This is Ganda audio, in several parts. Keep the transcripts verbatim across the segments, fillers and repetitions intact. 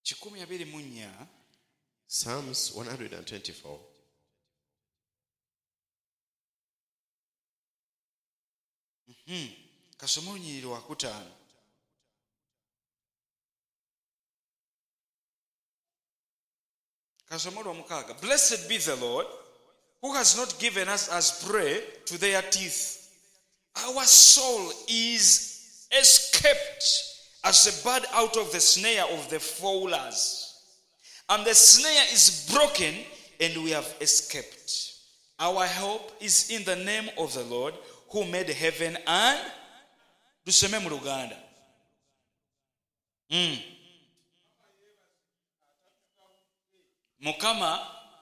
kikumi abiri mu nnya Psalms one hundred twenty-four. Mhm. Kasoma olunyiriri wakutaano. Kasoma olwomukaaga. Blessed be the Lord who has not given us as prey to their teeth. Our soul is escaped as a bird out of the snare of the fowlers. And the snare is broken and we have escaped. Our help is in the name of the Lord who made heaven and tuseme mu Luganda. Mm. Mukama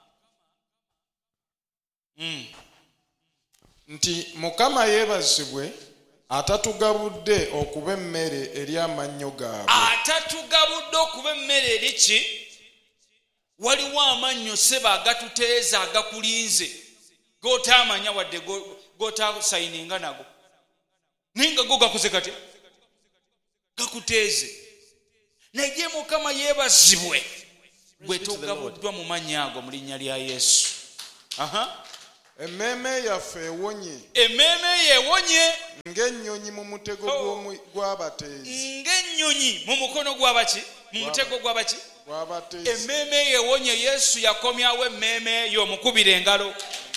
mm. nti Mukama yeebazibwe atatugabudde okuba emmere eri amannyo gaabwe. Atatugabudde okuba emmere eri ki? Waliwo amannyo seba agatuteeza agakulinze g'otaamanya wadde g'otaasayininga nago. Ninga go gakuze kati gakuteeze. Naye Mukama yeebazibwe bwe togabuddwa mu mannya ago mu linnya lya Yesu. Aha. Emmeeme yaffe ewonye. Emmeeme ye ewonye ng'ennyonyi mu mutego gw'abateezi. Ng'ennyonyi mu mukono gw'abaki? Mu mutego gw'abaki? Gw'abateezi. Emmeeme ye ewonye. Yesu yakomyawo emmeeme eyo omukubira engalo.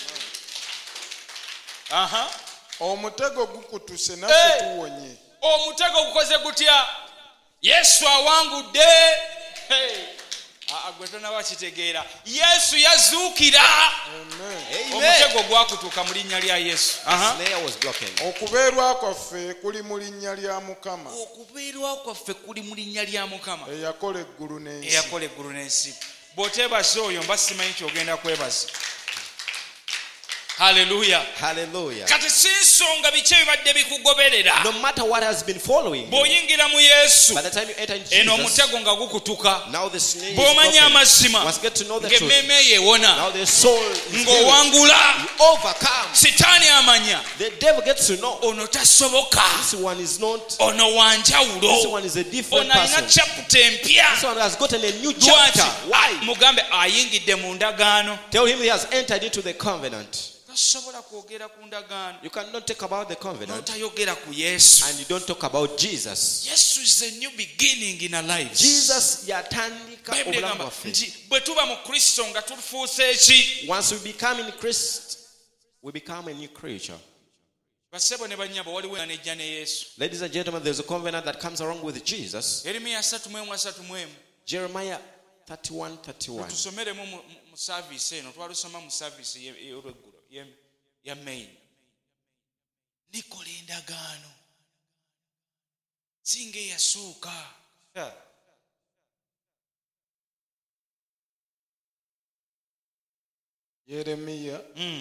Aha. Omutego gukutuse naffe tuwonye. Omutego gukoze gutya? Yesu awangudde. Hey. Agwe tonaba kitegeera. Yesu yazuukira. Amen. Omutego gwakutuuka mu linnya lya Yesu. Okubeerwa kwaffe kuli mu linnya lya Mukama. Okubeerwa kwaffe kuli mu linnya lya Mukama. Eyakola eggulu n'ensi. Eyakola eggulu n'ensi. Bw'oteebaza oyo mba simanyi ky'ogenda kwebaza. Hallelujah. Hallelujah. Kati si nsonga biki ebibadde bikugoberera. No matter what has been following, bw'oyingira mu Yesu, by the time you enter into eno Jesus, omutego nga gukutuka. now the snare is Bw'omanya broken. amazima, Once get to know the truth, ng'emmeeme yeewona, now the soul is healed. ng'owangula, You overcome. sitaani amanya, The devil gets to know ono tasoboka, this one is not, ono wanjawulo, this one is a different ono alina person. chapter empya. This one has gotten a new Lwaki? chapter. Why? Mugambe ayingidde mu ndagaano. Tell him he has entered into the covenant. Tasobola kwogera ku ndagaano You cannot talk about the covenant n'otayogera ku Yesu. and you don't talk about Jesus. Yesu is a new beginning in our lives. Jesus yatandika Bayibuli obulamu egamba bwaffe. nti bwe tuba mu Kristo nga tufuuse eki? Once we become in Christ, we become a new creature. Basebo ne bannyabo waliwo enejja ne Yesu. Ladies and gentlemen, there's a covenant that comes along with Jesus. Yeremiya three one three. Jeremiah thirty-one thirty-one. Tusomeremu mu mu service eno twalusoma mu service y'olweggulo ya main. Nikola endagaano singa eyasooka. Yeremiya Mm.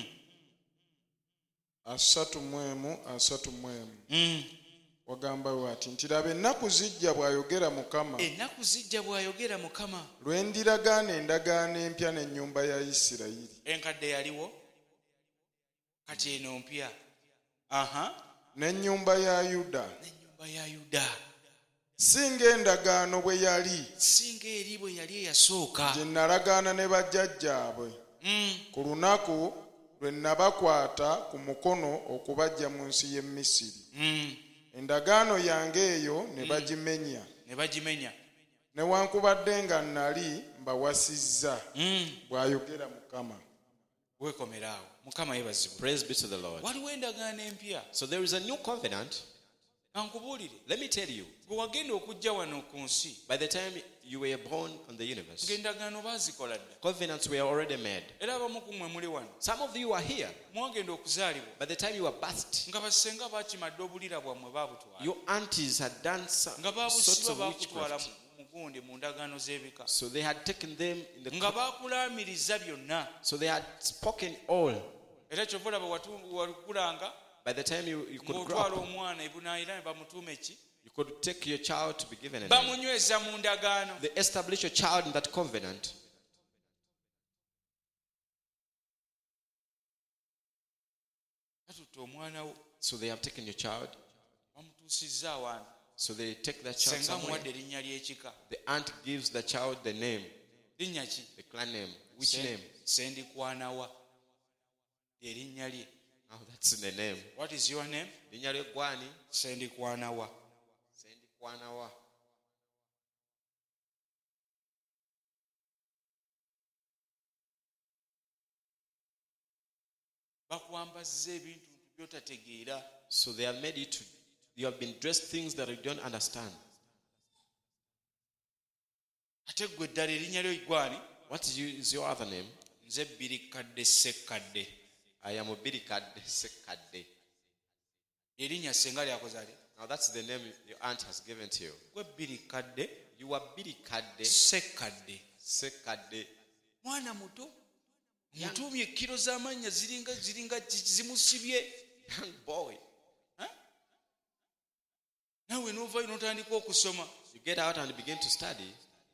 asatu mu emu asatu mu emu. Mm. Wagamba wati nti laba ennaku zijja bw'ayogera Mukama. Ennaku zijja bw'ayogera Mukama. Lwe ndiragaana endagaano empya n'ennyumba ya Isirayiri. Enkadde yaliwo kati eno mpya. Aha. N'ennyumba ya Yuda. N'ennyumba ya Yuda. Singa endagaano bwe yali Singa eri bwe yali eyasooka. gye nalagaana ne bajjajjaabwe Mm. ku lunaku lwe nabakwata ku mukono okubaggya mu nsi y'e Misiri. Mm. Endagaano yange eyo ne bagimenya, Ne bagimenya. newankubadde nga nali mbawasizza, Mm. bw'ayogera Mukama. Weekomeraawo. Mukama yeebazibwe. Praise be to the Lord. Waliwo endagaano empya. So there is a new covenant. Ankubuulire. Let me tell you, Bwe wagenda okujja wano ku nsi, by the time you were born on the universe, ng'endagaano baazikola dda. covenants were already made. Era abamu ku mmwe muli wano. Some of you are here. Mwagenda okuzaalibwa. By the time you were birthed, Nga basenga baakimadde obulira bwamwe baabutwala. your aunties had done some Nga sorts baabusiba of baakutwala witchcraft. mu gundi mu ndagaano z'ebika. So they had taken them in the Nga cup. baakulaamiriza byonna. So they had spoken all. Era kyova olaba wakulanga By the time you, you could grow up, ng'otwala omwana ebunaayira ne bamutuuma ki? you could take your child to be given a name. Bamunyweza mu ndagaano. They establish your child in that covenant. Batutte omwana wo So they have taken your child. bamutuusizza awantu. So they take the child senga somewhere. muwadde erinnya ly'ekika The aunt gives the child the name, linnya ki the clan name. Which Sen- name? sendikwanawa erinnya lye. Oh, that's the name. What is your name? Linnya ly'eggwani, sendikwanawa. Sendikwanawa. bakwambazza ebintu byotategeera. So they have made you to, you have been dressed things that you don't understand. ate gwe ddala erinnya lyo igwani. What is, you, is your other name? nze birikadde sekkadde. I am Obirikadde Sekadde. erinnya senga lyakoze ali. Now that's the name your aunt has given to you. gwe birikadde You are Birikadde sekkadde. Sekadde. mwana muto mutuumye ekkiro z'amannya ziringa ziringa zimusibye. Young boy. naawe n'ovaayo n'otandika okusoma. You get out and begin to study.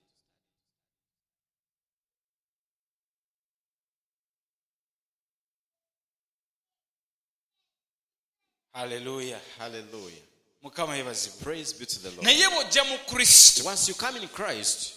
Hallelujah. Hallelujah. mukama yebazibwe. Praise be to the Lord. naye bw'ojja mu kristo Once you come in Christ,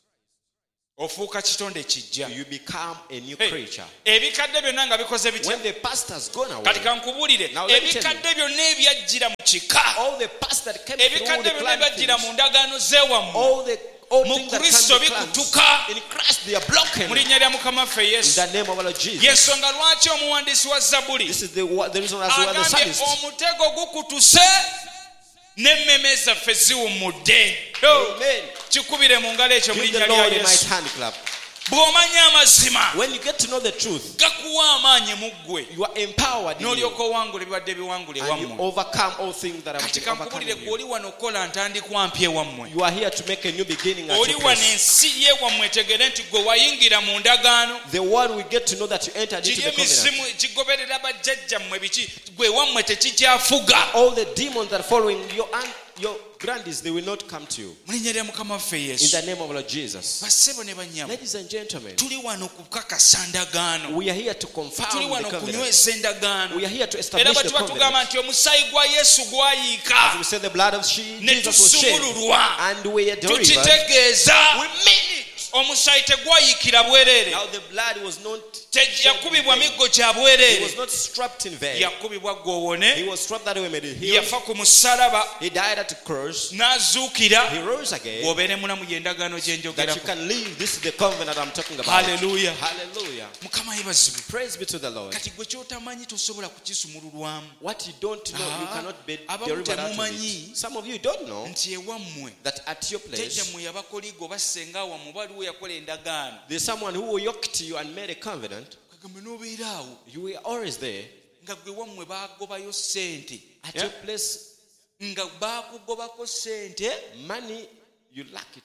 ofuuka kitonde kijja. you become a new Hey, creature. ebikadde byonna nga bikoze bitya. When the past has gone away, kati kankubuulire Now let me tell you. ebikadde byonna ebyajjira mu kika, all the past that came through ebikadde the byonna clan ebyajjira things, mu ndagaano z'ewammwe, all the old Mu things that Kristo come to bikutuka. clans, in Christ they are broken. mu linnya lya mukama waffe In yesu. the name of our Lord Jesus. yensonga lwaki omuwandiisi wa zabbuli This is the, the reason as well the agambye psalmist. omutego gukutuse n'emmeme zaffe ziwummudde. Amen. kikubire mu ngalo ekyo mu Give the linnya lya Lord a mighty yesu. hand clap. bw'omanya amazima When you get to know the truth, gakuwa amaanyi mu ggwe you are empowered in you, n'olyoka owangula ebibadde biwangula and you ewammwe. overcome all things that have kati been overcome kankubulire in gwe you. oli wano okukola ntandikwa mpya ewammwe. You are here to make a new beginning at oli your wano place. ensi yewammwe etegere nti gwe wayingira mu ndagaano. The one we get to know that you entered into kiri the covenant. emisimu gigoberera bajjajjammwe biki gwe wammwe tekikyafuga. All the demons that are following your aunt, your grandies, they will not come to you. mu linnya lya mukama waffe In yesu. the name of Lord Jesus. bassebo ne bannyabo Ladies and gentlemen, tuli wano kukakasa ndagaano. we are here to confirm tuli the wano covenant. kunyweza endagaano. We are here to era establish bwe the tuba covenant. tugamba nti omusaayi gwa yesu As gwayiika we say, the blood of she- ne Jesus was shed, tusumululwa, and we are delivered. tukitegeeza We mean it. omusaayi tegwayiikira bwereere. Now the blood was not Te- shed in yakubibwa vain. miggo kya He bwereere. was not strapped in vain. yakubibwa He gwowone. was strapped that way made it heal. yafa ku musalaba He died at the cross. n'azuukira. He rose again. bw'obeere mulamu y'endagaano gye That you njogerako. can live. This is the covenant I'm talking about. Hallelujah. Hallelujah. mukama yebazibwe. Praise be to the Lord. kati gwe kyotamanyi tosobola kukisumululwamu. What you don't know, you Ah, cannot be abamu delivered out of temumanyi. it. Some of you don't know nti ewammwe that at your place, jjajjammwe yabakoligo basenga awammwe baliwo yakola endagaano. there's someone who yoked you and made a covenant. kagambe n'obeera awo You were always there. nga gwe wammwe baagobayo ssente. At your place, nga baakugobako ssente money, you lack it.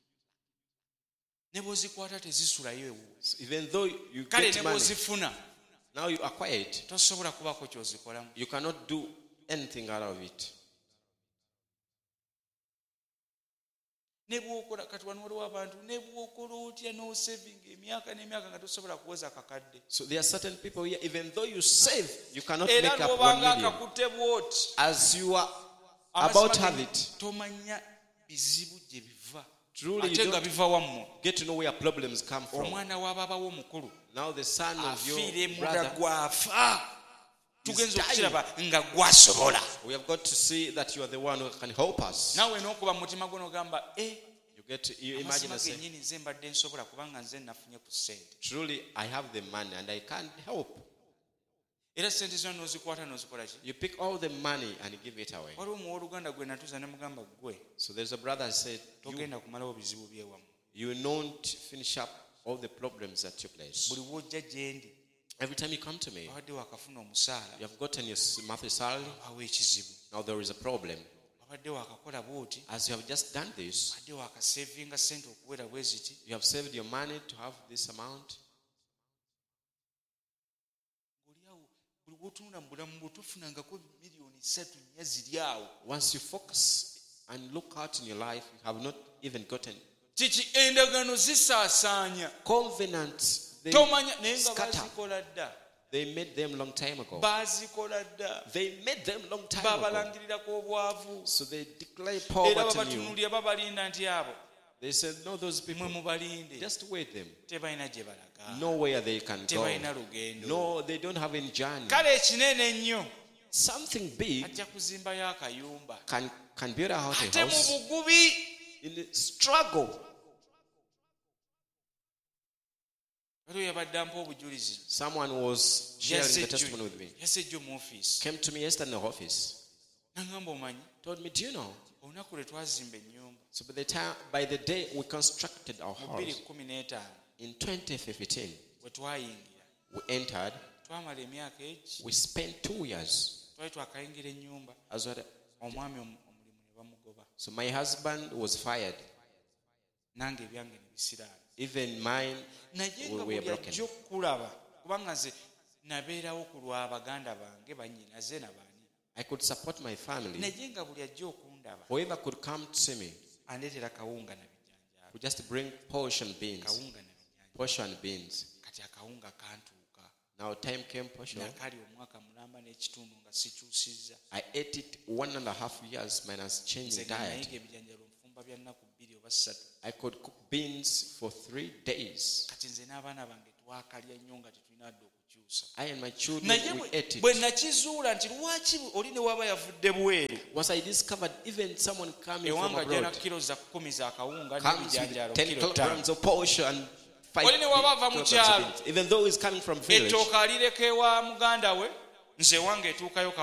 ne bw'ozikwata tezisulayo ewo. Even though you kale get ne money, bw'ozifuna now you acquire it. tosobola kubaako ky'ozikolamu. You cannot do anything out of it. ne bw'okola kati wano waliwo abantu ne bw'okola otya n'osevinga emyaka n'emyaka nga tosobola kuweza akakadde. So there are certain people here, even though you save, you cannot era make up one n'obanga million. akakutte bw'oti As you are about to have it, tomanya bizibu gye biva. truly you ate nga don't biva wammwe. get to know where problems come from. omwana w'ababawo omukulu Now the son of your afiire muda brother, gwafa. tugenza dying. okukiraba nga gwasobola. we have got to see that you are the one who can help us. naawe n'okuba mu mutima gwo n'ogamba e You get to, you imagine amazima and say, gennyini nze mbadde nsobola kubanga nze nafunye ku ssente. truly I have the money and I can't help. era ssente zonna n'ozikwata n'ozikola ki? You pick all the money and give it away. waliwo muwooluganda gwe natuuza ne mugamba gwe So there's a brother who said, you, togenda kumalawo bizibu byewamu. you will not finish up all the problems at your place. buli wojja gye ndi Every time you come to me, wabadde wakafuna omusaala you have gotten your monthly salary. awo ekizibu. Now there is a problem. wabadde wakakola bw'oti As you have just done this, wabadde wakasevinga ssente okuwera bwe ziti. you have saved your money to have this amount. oli awo buli bw'otunula mu bulamu bwo tofunangako miliyoni ssatu nnya ziri awo. Once you focus and look out in your life, you have not even gotten kiki endagaano zisaasaanya. covenants. They tomanya naye nga scatter. bazikola dda. They made them long time ago. baazikola dda They made them long time ago. babalangirirako obwavu So they declare era poverty in you. babatunuulira babalinda nti abo They said, no, those mwe people, mubalinde just wait them. tebalina gye balaga Nowhere they can go. tebalina lugendo No, they don't have any journey. kale ekinene ennyo Something big ajja kuzimbayo akayumba can, can build a house, a ate mu house bugubi in the struggle. waliwo yabadde ampa obujulizi Someone was sharing the testimony with me. yazze ejjo mu ofiisi Came to me yesterday in the office. nagamba omanyi Told me, do you know? olunaku lwe twazimba ennyumba So by the time, by the day we constructed our mu bbiri house kumi n'etaano in twenty fifteen, bwe twayingira we entered. twamala emyaka egi We spent two years twali twakayingira ennyumba as well. omwami omu- omulimu ne bamugoba So my husband was fired. nange ebyange ne bisiraala Even mine naye we nga were buli broken. ajja okukulaba kubanga nze nabeerawo ku lwa baganda bange bannyinaze nabaani I could support my family. naye nga buli ajja okundaba Whoever could come to see me andeetera kawunga na bijjanjaalo would just bring portion beans. kawunga na bijjanjaalo Portion beans. kati akawunga kantuuka Now time came portion. nakali omwaka mulamba n'ekitundu nga sikyusizza I ate it one and a half years minus nze changing nga diet. nayiga ebijjanjaalo nfumba bya nnaku bbiri oba ssatu I could cook beans for three days. kati nze n'abaana bange twakalya nnyo nga tetulina dde okukyusa I and my children, naye we bwe- ate bwe it. nakizuula nti lwaki oli ne waba yavudde bweru Once I discovered even someone coming from ewanga jana abroad kilo za kumi za kawunga comes n'ebijanjaalo with ten kilo ttaano kilograms of portion and five Oli ne waba ava mu kilograms of kyalo. beans. Even though he's coming from village. ettooka alireka ewa muganda we nze wange etuukayo